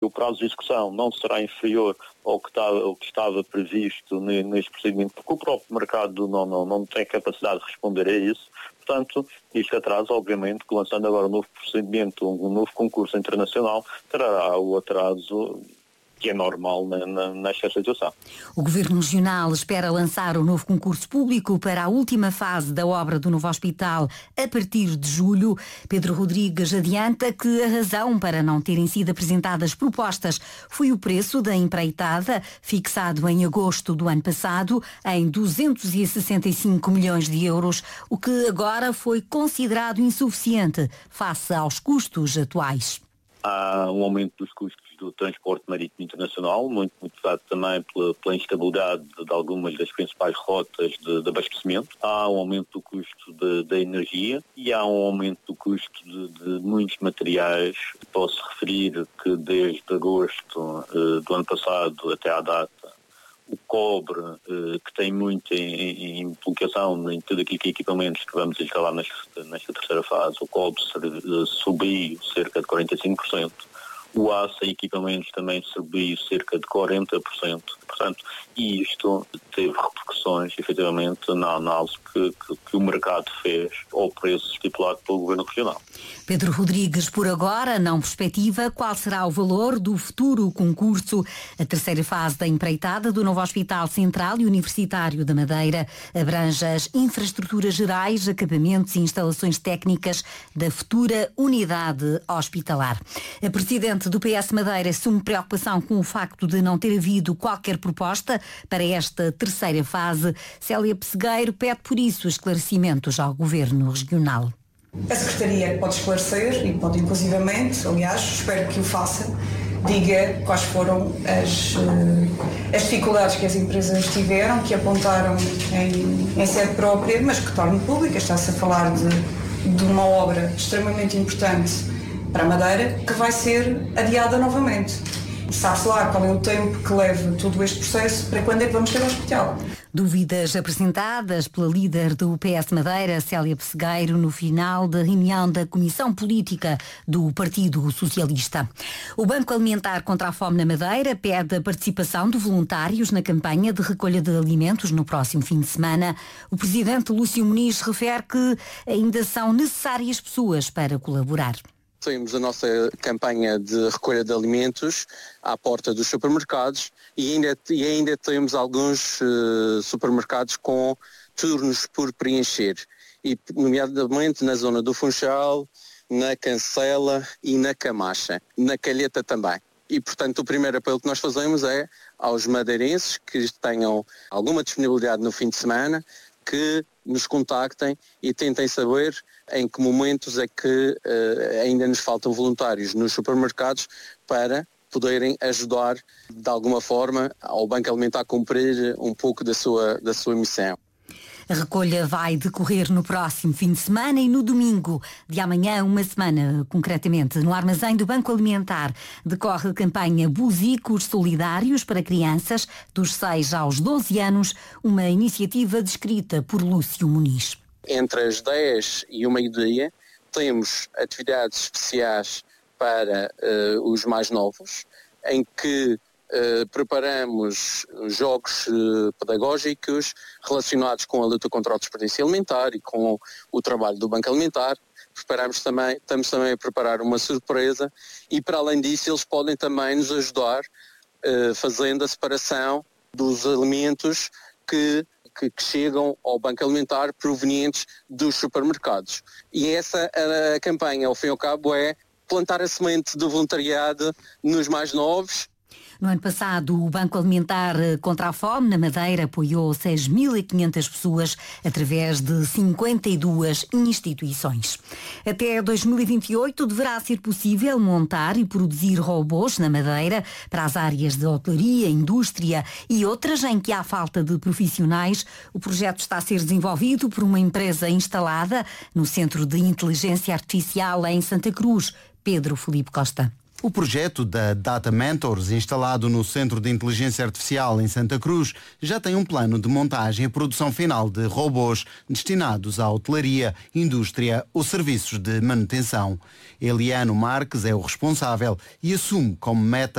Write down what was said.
o prazo de execução não será inferior ao que estava previsto neste procedimento, porque o próprio mercado não tem capacidade de responder a isso. Portanto, isto atrasa, obviamente, que lançando agora um novo procedimento, um novo concurso internacional, terá o atraso que é normal nesta situação. O Governo Regional espera lançar o novo concurso público para a última fase da obra do novo hospital a partir de julho. Pedro Rodrigues adianta que a razão para não terem sido apresentadas propostas foi o preço da empreitada, fixado em agosto do ano passado em 265 milhões de euros, o que agora foi considerado insuficiente face aos custos atuais. Há um aumento dos custos do transporte marítimo internacional, muito motivado também pela instabilidade de algumas das principais rotas de abastecimento. Há um aumento do custo da energia e há um aumento do custo de muitos materiais. Posso referir que desde agosto do ano passado até à data, o cobre, que tem muito em implicação em tudo aquilo que é equipamentos que vamos instalar nesta terceira fase, o cobre subiu cerca de 45%. O aço e equipamentos também subiu cerca de 40%. Portanto, e isto teve repercussões, efetivamente, na análise que o mercado fez ao preço estipulado pelo Governo Regional. Pedro Rodrigues, por agora, não perspectiva qual será o valor do futuro concurso. A terceira fase da empreitada do novo Hospital Central e Universitário da Madeira abrange as infraestruturas gerais, acabamentos e instalações técnicas da futura unidade hospitalar. A Presidente do PS Madeira assume preocupação com o facto de não ter havido qualquer proposta para esta terceira fase. Célia Pessegueiro pede, por isso, esclarecimentos ao Governo Regional. A Secretaria pode esclarecer e pode inclusivamente, aliás, espero que o faça, diga quais foram as dificuldades que as empresas tiveram, que apontaram em sede própria, mas que tornam públicas. Está-se a falar de uma obra extremamente importante para a Madeira, que vai ser adiada novamente. Sabe-se lá qual é o tempo que leva todo este processo, para quando é que vamos ter o hospital. Dúvidas apresentadas pela líder do PS Madeira, Célia Pessegueiro, no final da reunião da Comissão Política do Partido Socialista. O Banco Alimentar contra a Fome na Madeira pede a participação de voluntários na campanha de recolha de alimentos no próximo fim de semana. O presidente Lúcio Muniz refere que ainda são necessárias pessoas para colaborar. Temos a nossa campanha de recolha de alimentos à porta dos supermercados e ainda temos alguns supermercados com turnos por preencher, e nomeadamente na zona do Funchal, na Cancela e na Camacha, na Calheta também. E, portanto, o primeiro apelo que nós fazemos é aos madeirenses que tenham alguma disponibilidade no fim de semana, que nos contactem e tentem saber em que momentos é que ainda nos faltam voluntários nos supermercados para poderem ajudar de alguma forma ao Banco Alimentar a cumprir um pouco da sua missão. A recolha vai decorrer no próximo fim de semana e no domingo de amanhã, uma semana concretamente, no armazém do Banco Alimentar, decorre a campanha Buzicos Solidários para crianças dos 6 aos 12 anos, uma iniciativa descrita por Lúcio Muniz. Entre as 10 e o meio-dia temos atividades especiais para os mais novos, em que preparamos jogos pedagógicos relacionados com a luta contra o desperdício alimentar e com o trabalho do Banco Alimentar. Estamos também a preparar uma surpresa e, para além disso, eles podem também nos ajudar fazendo a separação dos alimentos que chegam ao Banco Alimentar provenientes dos supermercados. E essa a campanha, ao fim e ao cabo, é plantar a semente do voluntariado nos mais novos. No ano passado, o Banco Alimentar contra a Fome na Madeira apoiou 6.500 pessoas através de 52 instituições. Até 2028 deverá ser possível montar e produzir robôs na Madeira para as áreas de hotelaria, indústria e outras em que há falta de profissionais. O projeto está a ser desenvolvido por uma empresa instalada no Centro de Inteligência Artificial em Santa Cruz. Pedro Filipe Costa. O projeto da Data Mentors, instalado no Centro de Inteligência Artificial em Santa Cruz, já tem um plano de montagem e produção final de robôs destinados à hotelaria, indústria ou serviços de manutenção. Eliano Marques é o responsável e assume como meta